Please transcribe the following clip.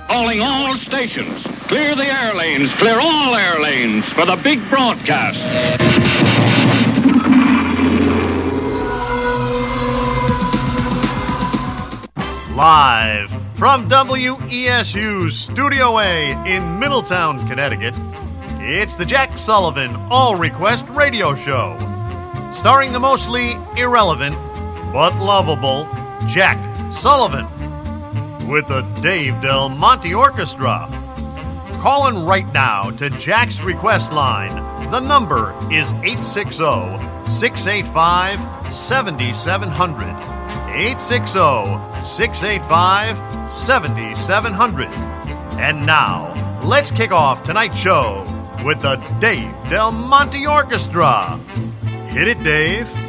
Calling all stations. Clear the air lanes. Clear all air lanes for the big broadcast. Live from WESU's Studio A in Middletown, Connecticut, it's the Jack Sullivan All Request Radio Show, starring the mostly irrelevant but lovable Jack Sullivan, with the Dave Del Monte Orchestra. Calling right now to Jack's request line. The number is 860-685-7700. 860-685-7700. And now, let's kick off tonight's show with the Dave Del Monte Orchestra. Hit it, Dave.